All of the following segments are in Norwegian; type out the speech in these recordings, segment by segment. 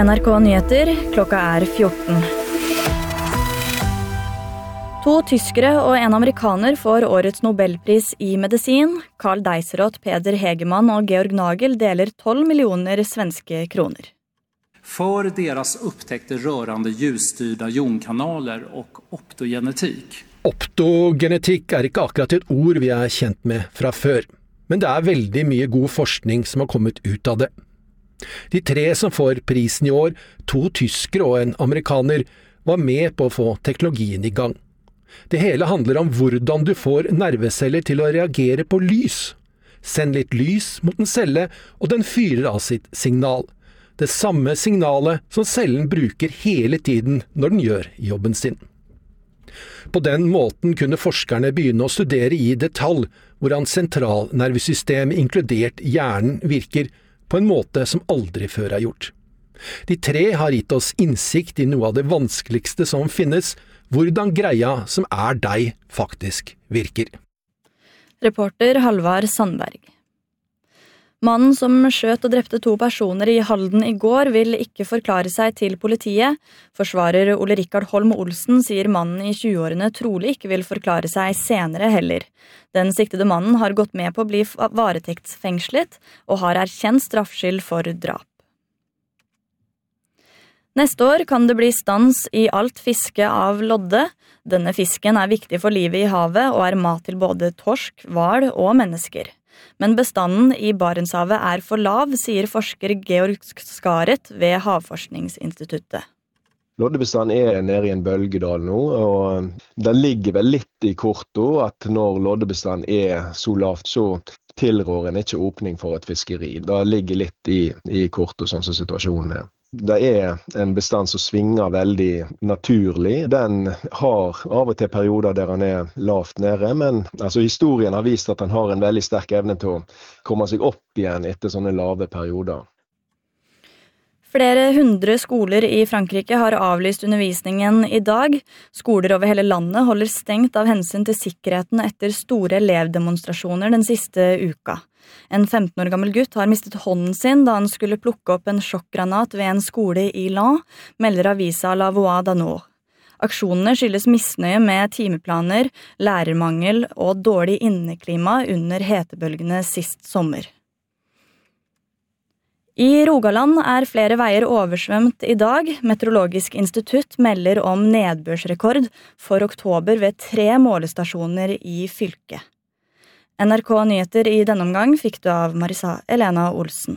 NRK Nyheter, klokka 14. 2 tyskere og en amerikaner får årets Nobelpris i medisin. Karl Deisroth, Peder Hegemann og Georg Nagel deler 12 millioner svenske kroner. For deres upptäckte rørende ljusstyrda jonkanaler og optogenetikk. Optogenetikk ikke akkurat et ord vi kjent med fra før, men det veldig mye god forskning som har kommet ut av det. De 3 som får prisen i år, 2 tyskere og en amerikaner, var med på å få teknologien i gang. Det hele handler om hvordan du får nerveceller til å reagere på lys. Send litt lys mot en celle, og den fyrer av sitt signal. Det samme signalet som cellen bruker hele tiden når den gjør jobben sin. På den måten kunne forskerne begynne å studere i detalj hvordan sentralnervesystemet inkludert hjernen virker på en måte som aldri før gjort. De 3 har gitt oss innsikt i noe av det vanskeligste som finnes, hvordan greia som deg faktisk virker. Reporter Halvard Sandberg. Mannen som skjøt og drepte 2 personer i Halden i går vil ikke forklare seg til politiet. Forsvarer Ole Rikard Holm Olsen sier mannen i 20-årene trolig ikke vil forklare seg senere heller. Den siktede mannen har gått med på å bli varetektsfengslet og har erkjent straffskyld for drap. Neste år kan det bli stans i alt fiske av lodde. Denne fisken viktig for livet i havet og mat til både torsk, hval og mennesker. Men bestanden i Barentshavet for lav, sier forsker Georg Skaret ved Havforskningsinstituttet. Loddebestanden nede i en bølgedal nå, og den ligger vel litt i korto at når loddebestanden så lavt, så tilrår en ikke åpning for et fiskeri. Det ligger litt i korto, sånn som situasjonen Det en bestand som svinger veldig naturlig. Den har av og til perioder der han lavt nede, men altså, historien har vist at han har en veldig sterk evne til å komme seg opp igjen etter sånne lave perioder. Flere 100 skoler i Frankrike har avlyst undervisningen i dag. Skoler over hele landet holder stengt av hensyn til sikkerheten etter store elevdemonstrasjoner den siste uka. En 15 år gammel gutt har mistet hånden sin da han skulle plukke opp en sjokkgranat ved en skole i Lan, melder avisa La Voix d'Annonay. Aksjonene skyldes misnøye med timeplaner, lærermangel og dårlig inneklima under hetebølgene sist sommer. I Rogaland flere veier oversvømt i dag. Meteorologisk institutt melder om nedbørsrekord for oktober ved 3 målestasjoner i fylket. NRK Nyheter i denne omgang fikk du av Marisa Elena Olsen.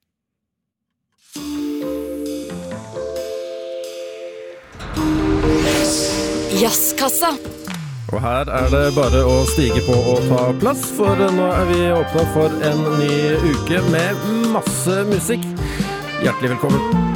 Jazzkassa! Og her det bare å stige på og ta plass, for nå vi åpnet for en ny uke med masse musikk. Hjertelig velkommen!